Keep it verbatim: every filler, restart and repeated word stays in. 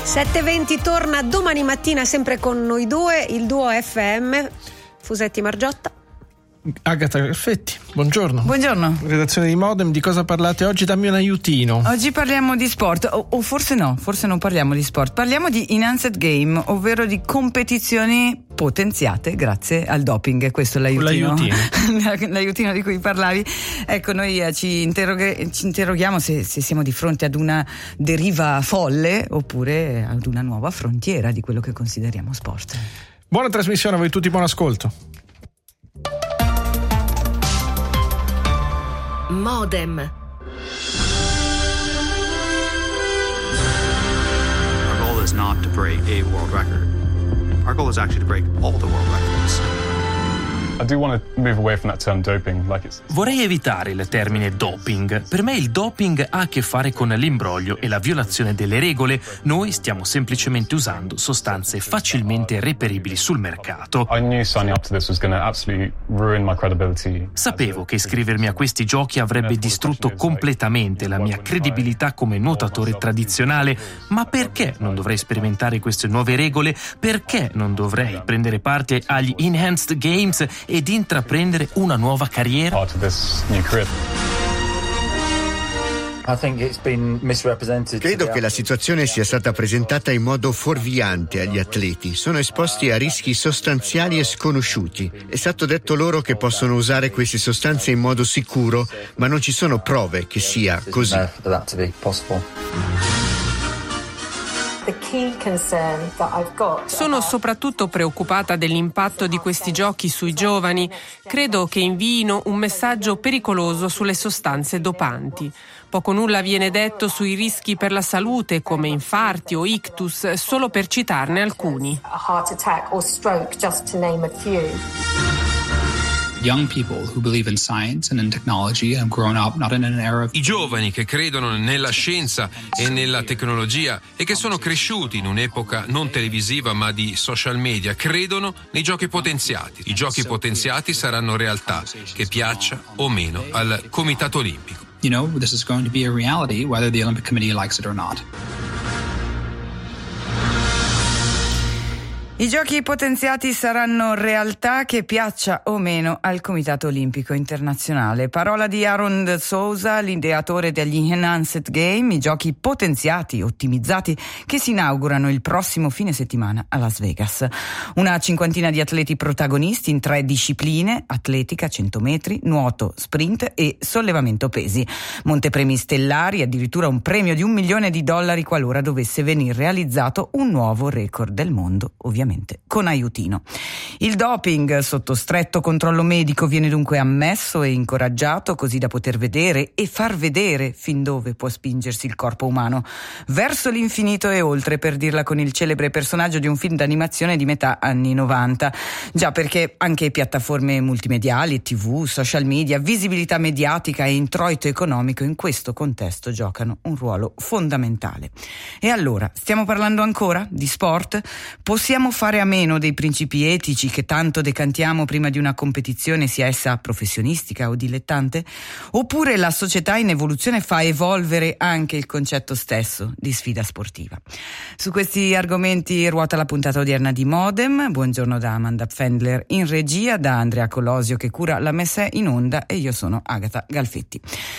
sette e venti torna domani mattina sempre con noi due, il duo F M, Fusetti Margiotta. Agata Galfetti, buongiorno. Buongiorno. Redazione di Modem, di cosa parlate oggi? Dammi un aiutino. Oggi parliamo di sport, o, o forse no, forse non parliamo di sport. Parliamo di enhanced game, ovvero di competizioni potenziate grazie al doping. Questo è l'aiutino. L'aiutino, l'aiutino di cui parlavi. Ecco, noi eh, ci, interroghe, ci interroghiamo se, se siamo di fronte ad una deriva folle oppure ad una nuova frontiera di quello che consideriamo sport. Buona trasmissione a voi tutti, buon ascolto. Modem. Our goal is not to break a world record. Our goal is actually to break all the world records. I do want to move away from that term doping, like it's... Vorrei evitare il termine doping. Per me il doping ha a che fare con l'imbroglio e la violazione delle regole. Noi stiamo semplicemente usando sostanze facilmente reperibili sul mercato. I knew signing up to this was going to absolutely ruin my credibility. Sapevo che iscrivermi a questi giochi avrebbe distrutto completamente la mia credibilità come nuotatore tradizionale. Ma perché non dovrei sperimentare queste nuove regole? Perché non dovrei prendere parte agli Enhanced Games ed intraprendere una nuova carriera? Part of this new career. Credo che la situazione sia stata presentata in modo fuorviante agli atleti. Sono esposti a rischi sostanziali e sconosciuti. È stato detto loro che possono usare queste sostanze in modo sicuro, ma non ci sono prove che sia così. Sono soprattutto preoccupata dell'impatto di questi giochi sui giovani. Credo che inviino un messaggio pericoloso sulle sostanze dopanti. Poco nulla viene detto sui rischi per la salute come infarti o ictus, solo per citarne alcuni. Young people who believe in science and in technology have grown up not in an era of... I giovani che credono nella scienza e nella tecnologia e che sono cresciuti in un'epoca non televisiva ma di social media credono nei giochi potenziati. I giochi potenziati saranno realtà, che piaccia o meno al Comitato Olimpico. You know, this is going to be a reality whether the Olympic Committee likes it or not. I giochi potenziati saranno realtà, che piaccia o meno al Comitato Olimpico Internazionale. Parola di Aaron De Souza, l'ideatore degli Enhanced Game, i giochi potenziati, ottimizzati, che si inaugurano il prossimo fine settimana a Las Vegas. Una cinquantina di atleti protagonisti in tre discipline: atletica, cento metri, nuoto, sprint e sollevamento pesi. Montepremi stellari, addirittura un premio di un milione di dollari qualora dovesse venir realizzato un nuovo record del mondo, ovviamente con aiutino. Il doping sotto stretto controllo medico viene dunque ammesso e incoraggiato, così da poter vedere e far vedere fin dove può spingersi il corpo umano, verso l'infinito e oltre, per dirla con il celebre personaggio di un film d'animazione di metà anni novanta. Già, perché anche piattaforme multimediali, tivù, social media, visibilità mediatica e introito economico in questo contesto giocano un ruolo fondamentale. E allora, stiamo parlando ancora di sport? Possiamo fare a meno dei principi etici che tanto decantiamo prima di una competizione, sia essa professionistica o dilettante? Oppure la società in evoluzione fa evolvere anche il concetto stesso di sfida sportiva? Su questi argomenti ruota la puntata odierna di Modem. Buongiorno da Amanda Pfändler in regia, da Andrea Colosio che cura la messa in onda, e io sono Agata Galfetti.